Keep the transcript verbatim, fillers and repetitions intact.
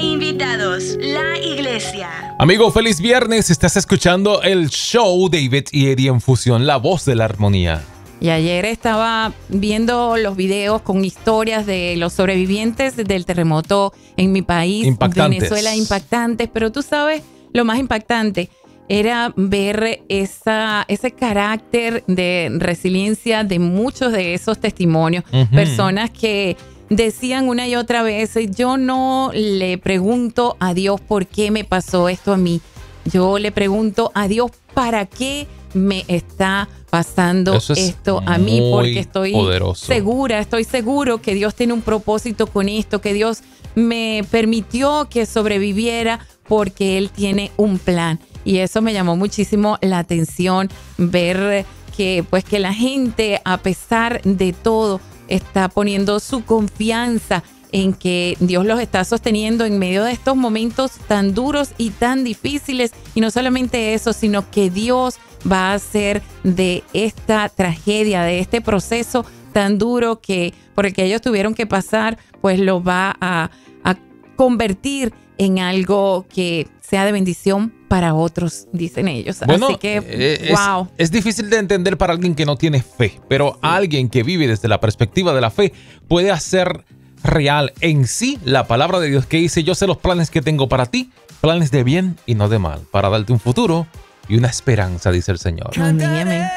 Invitados, la iglesia. Amigo, feliz viernes. Estás escuchando el show David y Eddie en Fusión, la voz de la armonía. Y ayer estaba viendo los videos con historias de los sobrevivientes del terremoto en mi país, impactantes. Venezuela, impactantes. Pero tú sabes, lo más impactante era ver esa, ese carácter de resiliencia de muchos de esos testimonios. Uh-huh. Personas que decían una y otra vez, yo no le pregunto a Dios por qué me pasó esto a mí. Yo le pregunto a Dios para qué me está pasando esto a mí, porque estoy poderoso. segura, estoy seguro que Dios tiene un propósito con esto, que Dios me permitió que sobreviviera porque Él tiene un plan. Y eso me llamó muchísimo la atención, ver que, pues, que la gente, a pesar de todo, está poniendo su confianza en que Dios los está sosteniendo en medio de estos momentos tan duros y tan difíciles. Y no solamente eso, sino que Dios va a hacer de esta tragedia, de este proceso tan duro que por el que ellos tuvieron que pasar, pues lo va a, a convertir en algo que sea de bendición para otros, dicen ellos. Bueno, así que, es, wow. Es difícil de entender para alguien que no tiene fe, pero sí. Alguien que vive desde la perspectiva de la fe puede hacer real en sí la palabra de Dios que dice: yo sé los planes que tengo para ti, planes de bien y no de mal, para darte un futuro y una esperanza, dice el Señor. Amén, amén.